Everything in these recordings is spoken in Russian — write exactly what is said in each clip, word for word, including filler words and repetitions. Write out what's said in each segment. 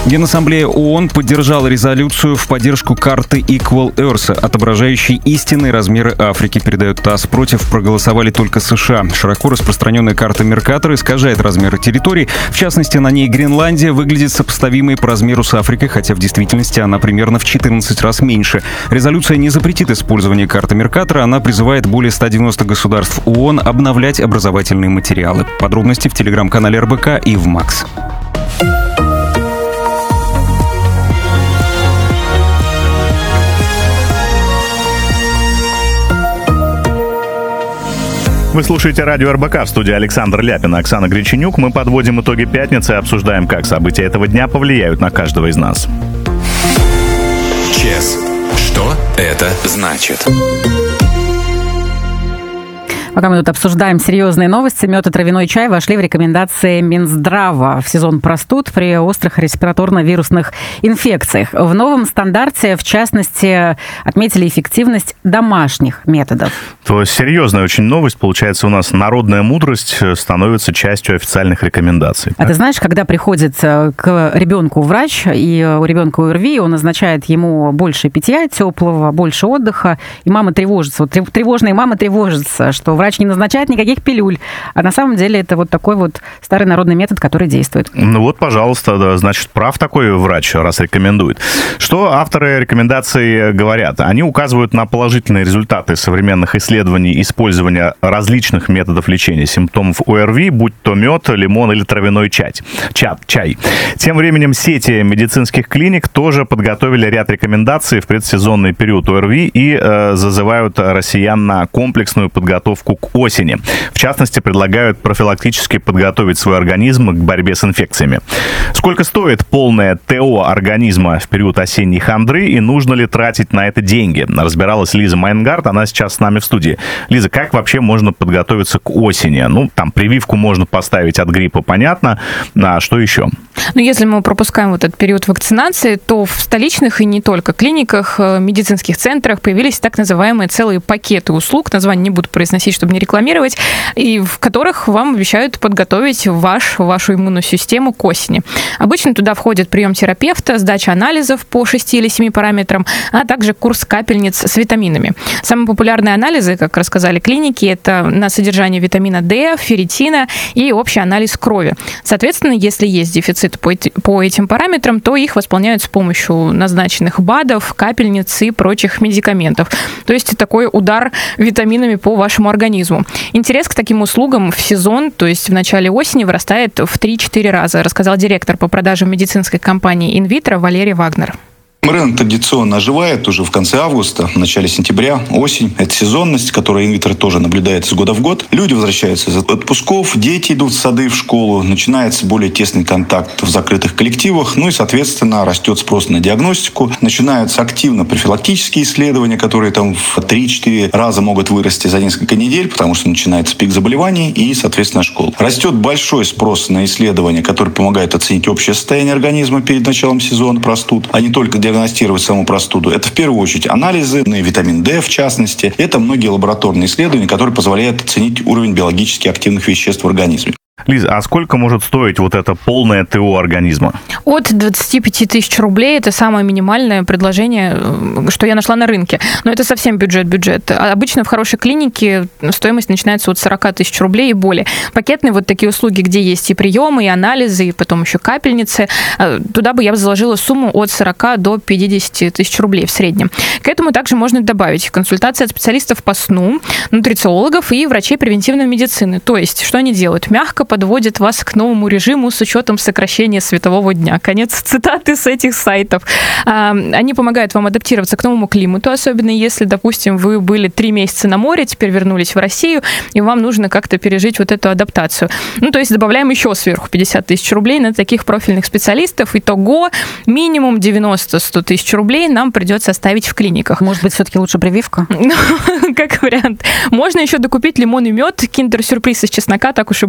Генассамблея ООН поддержала резолюцию в поддержку карты Equal Earth, отображающей истинные размеры Африки, передает ТАСС. Против проголосовали только США. Широко распространенная карта Меркатор искажает размеры территорий. В частности, на ней Гренландия выглядит сопоставимой по размеру с Африкой, хотя в действительности она примерно в четырнадцать раз меньше. Резолюция не запретит использование карты Меркатора. Она призывает более ста девяноста государств ООН обновлять образовательные материалы. Подробности в телеграм-канале эр бэ ка и в Макс. Вы слушаете радио эр бэ ка, в студии Александр Ляпин и Оксана Греченюк. Мы подводим итоги пятницы и обсуждаем, как события этого дня повлияют на каждого из нас. ЧЕС. Что это значит? Пока мы тут обсуждаем серьезные новости, мед и травяной чай вошли в рекомендации Минздрава в сезон простуд при острых респираторно-вирусных инфекциях. В новом стандарте, в частности, отметили эффективность домашних методов. То есть серьезная очень новость. Получается, у нас народная мудрость становится частью официальных рекомендаций. А ты знаешь, когда приходит к ребенку врач, и у ребенка о эр ви, он назначает ему больше питья теплого, больше отдыха, и мама тревожится. Вот тревожные мамы тревожатся, что врач не назначает никаких пилюль. А на самом деле это вот такой вот старый народный метод, который действует. Ну вот, пожалуйста, да, значит, прав такой врач, раз рекомендует. Что авторы рекомендаций говорят? Они указывают на положительные результаты современных исследований использования различных методов лечения симптомов о эр ви, будь то мед, лимон или травяной чай. Чай. чай. Тем временем сети медицинских клиник тоже подготовили ряд рекомендаций в предсезонный период о эр ви и э, зазывают россиян на комплексную подготовку к осени. В частности, предлагают профилактически подготовить свой организм к борьбе с инфекциями. Сколько стоит полное ТО организма в период осенней хандры и нужно ли тратить на это деньги? Разбиралась Лиза Майнгард, она сейчас с нами в студии. Лиза, как вообще можно подготовиться к осени? Ну, там прививку можно поставить от гриппа, понятно. А что еще? Ну, если мы пропускаем вот этот период вакцинации, то в столичных и не только клиниках, медицинских центрах появились так называемые целые пакеты услуг, название не буду произносить, чтобы не рекламировать, и в которых вам обещают подготовить ваш, вашу иммунную систему к осени. Обычно туда входит прием терапевта, сдача анализов по шести или семи параметрам, а также курс капельниц с витаминами. Самые популярные анализы, как рассказали клиники, это на содержание витамина D, ферритина и общий анализ крови. Соответственно, если есть дефицит по, по этим параметрам, то их восполняют с помощью назначенных БАДов, капельниц и прочих медикаментов. То есть такой удар витаминами по вашему организму. Интерес к таким услугам в сезон, то есть в начале осени, вырастает в три-четыре раза, рассказал директор по продажам медицинской компании «Инвитро» Валерий Вагнер. Рынок традиционно оживает уже в конце августа, в начале сентября, осень. Это сезонность, которая Инвитро тоже наблюдается с года в год. Люди возвращаются из отпусков, дети идут в сады, в школу, начинается более тесный контакт в закрытых коллективах, ну и, соответственно, растет спрос на диагностику. Начинаются активно профилактические исследования, которые там в три-четыре раза могут вырасти за несколько недель, потому что начинается пик заболеваний и, соответственно, школ. Растет большой спрос на исследования, которые помогают оценить общее состояние организма перед началом сезона простуд, а не только диагностику. диагностировать саму простуду. Это в первую очередь анализы, на витамин D в частности. Это многие лабораторные исследования, которые позволяют оценить уровень биологически активных веществ в организме. Лиза, а сколько может стоить вот это полное ТО организма? От двадцати пяти тысяч рублей. Это самое минимальное предложение, что я нашла на рынке. Но это совсем бюджет-бюджет. Обычно в хорошей клинике стоимость начинается от сорока тысяч рублей и более. Пакетные вот такие услуги, где есть и приемы, и анализы, и потом еще капельницы, туда бы я заложила сумму от сорока до пятидесяти тысяч рублей в среднем. К этому также можно добавить консультации от специалистов по сну, нутрициологов и врачей превентивной медицины. То есть, что они делают? Мягко подводит вас к новому режиму с учетом сокращения светового дня. Конец цитаты с этих сайтов. Они помогают вам адаптироваться к новому климату, особенно если, допустим, вы были три месяца на море, теперь вернулись в Россию, и вам нужно как-то пережить вот эту адаптацию. Ну, то есть добавляем еще сверху пятьдесят тысяч рублей на таких профильных специалистов. Итого минимум девяносто-сто тысяч рублей нам придется оставить в клиниках. Может быть, все-таки лучше прививка? Как вариант. Можно еще докупить лимон и мед, киндер-сюрприз из чеснока, так уж и быть, в люди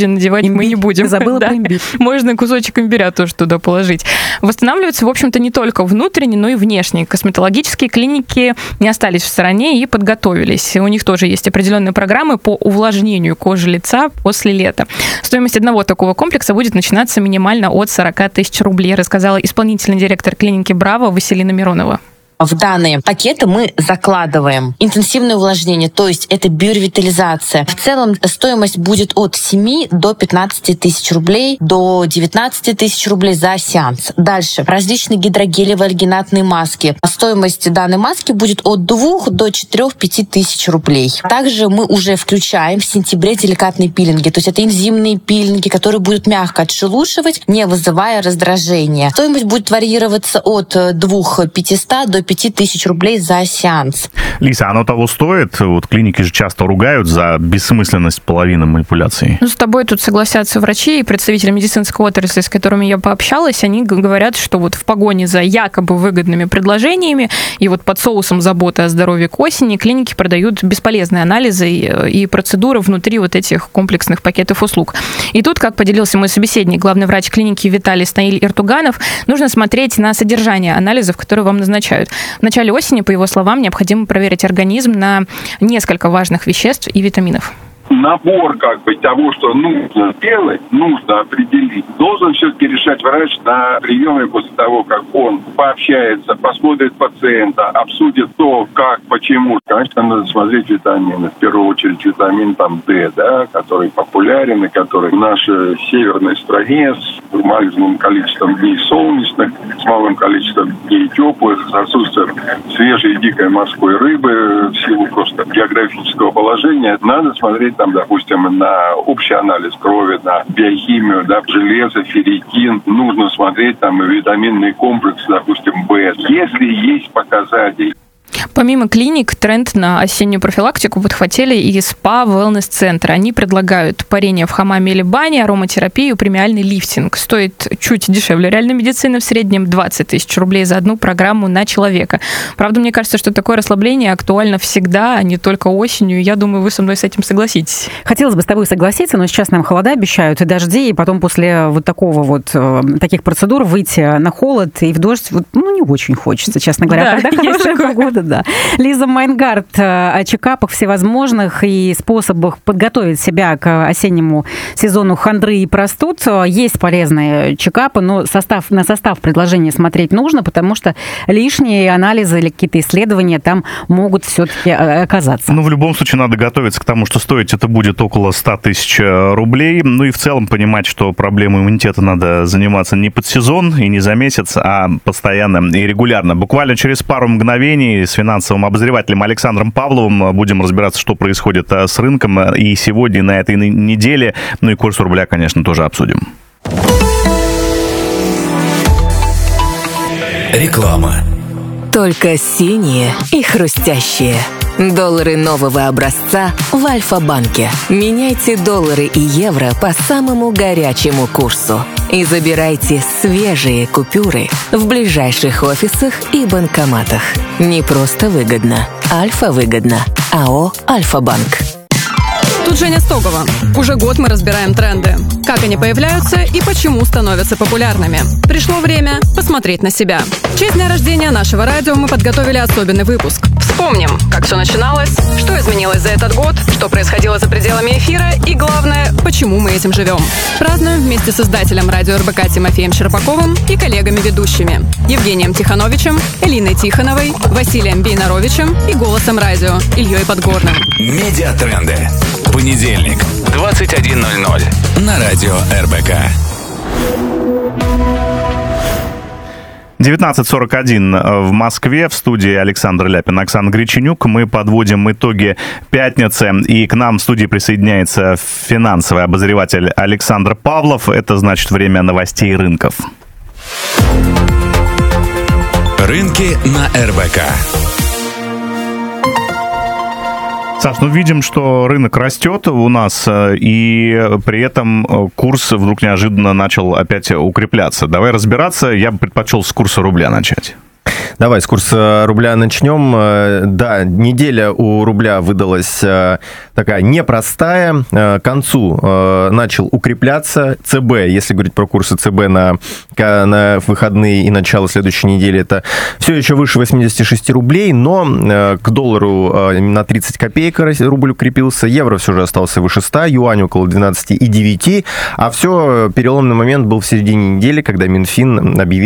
сегодня надевать имбирь. Мы не будем. Забыла да. про имбирь. Можно кусочек имбиря тоже туда положить. Восстанавливаются, в общем-то, не только внутренние, но и внешние. Косметологические клиники не остались в стороне и подготовились. У них тоже есть определенные программы по увлажнению кожи лица после лета. Стоимость одного такого комплекса будет начинаться минимально от сорок тысяч рублей, рассказала исполнительный директор клиники «Браво» Василина Миронова. В данные пакеты мы закладываем интенсивное увлажнение, то есть это биоревитализация. В целом стоимость будет от семи до пятнадцати тысяч рублей, до девятнадцати тысяч рублей за сеанс. Дальше различные гидрогелевые альгинатные маски. Стоимость данной маски будет от двух до четырех-пяти тысяч рублей. Также мы уже включаем в сентябре деликатные пилинги, то есть это энзимные пилинги, которые будут мягко отшелушивать, не вызывая раздражения. Стоимость будет варьироваться от двух тысяч пятисот до пяти тысяч рублей за сеанс. Лиса, оно того стоит? Вот клиники же часто ругают за бессмысленность половины манипуляций. Ну, с тобой тут согласятся врачи и представители медицинской отрасли, с которыми я пообщалась. Они говорят, что вот в погоне за якобы выгодными предложениями и вот под соусом заботы о здоровье к осени клиники продают бесполезные анализы и процедуры внутри вот этих комплексных пакетов услуг. И тут, как поделился мой собеседник, главный врач клиники Виталий Станиль Иртуганов, нужно смотреть на содержание анализов, которые вам назначают. В начале осени, по его словам, необходимо проверить организм на несколько важных веществ и витаминов. Набор как бы того, что нужно сделать, нужно определить, должен все-таки решать врач на приеме после того, как он пообщается, посмотрит пациента, обсудит то, как, почему. Конечно, надо смотреть витамины. В первую очередь витамин там D, да, который популярен и который в нашей северной стране с малым количеством дней солнечных, с малым количеством дней теплых, с отсутствием свежей и дикой морской рыбы в силу просто географического положения, надо смотреть там, допустим, на общий анализ крови, на биохимию, да, железо, ферритин. Нужно смотреть там и витаминный комплекс, допустим, В. Если есть показатели. Помимо клиник, тренд на осеннюю профилактику подхватили и спа-велнес-центры. Они предлагают парение в хамаме или бане, ароматерапию, премиальный лифтинг. Стоит чуть дешевле реальной медицины, в среднем двадцать тысяч рублей за одну программу на человека. Правда, мне кажется, что такое расслабление актуально всегда, а не только осенью. Я думаю, вы со мной с этим согласитесь. Хотелось бы с тобой согласиться, но сейчас нам холода обещают и дожди, и потом после вот такого вот, таких процедур выйти на холод и в дождь, вот, ну, не очень хочется, честно говоря. Да, когда хорошая погода, да. Лиза Майнгард о чекапах всевозможных и способах подготовить себя к осеннему сезону хандры и простуд. Есть полезные чекапы, но состав, на состав предложения смотреть нужно, потому что лишние анализы или какие-то исследования там могут все-таки оказаться. Ну, в любом случае, надо готовиться к тому, что стоить это будет около ста тысяч рублей. Ну и в целом понимать, что проблемой иммунитета надо заниматься не под сезон и не за месяц, а постоянно и регулярно. Буквально через пару мгновений с финансовым обозревателем Александром Павловым будем разбираться, что происходит с рынком и сегодня, и на этой неделе. Ну и курс рубля, конечно, тоже обсудим. Реклама. Только синие и хрустящие. Доллары нового образца в Альфа-банке. Меняйте доллары и евро по самому горячему курсу. И забирайте свежие купюры в ближайших офисах и банкоматах. Не просто выгодно. Альфа-выгодно. АО «Альфа-банк». Тут Женя Стогова. Уже год мы разбираем тренды. Как они появляются и почему становятся популярными. Пришло время посмотреть на себя. В честь дня рождения нашего радио мы подготовили особенный выпуск. Вспомним, как все начиналось, что изменилось за этот год, что происходило за пределами эфира и, главное, почему мы этим живем. Празднуем вместе с издателем радио РБК Тимофеем Щербаковым и коллегами-ведущими Евгением Тихановичем, Элиной Тихоновой, Василием Бейнаровичем и голосом радио Ильей Подгорным. Медиатренды. Понедельник, двадцать один ноль ноль на радио РБК. девятнадцать сорок один в Москве. В студии Александр Ляпин, Оксана Греченюк. Мы подводим итоги пятницы. И к нам в студии присоединяется финансовый обозреватель Александр Павлов. Это значит время новостей рынков. Рынки на РБК. Саш, ну видим, что рынок растет у нас, и при этом курс вдруг неожиданно начал опять укрепляться. Давай разбираться. Я бы предпочел с курса рубля начать. Давай с курса рубля начнем. Да, неделя у рубля выдалась такая непростая. К концу начал укрепляться ЦБ. Если говорить про курсы ЦБ на, на выходные и начало следующей недели, это все еще выше восемьдесят шесть рублей, но к доллару на тридцать копеек рубль укрепился, евро все же остался выше ста, юань около двенадцать и девять, а все, переломный момент был в середине недели, когда Минфин объявил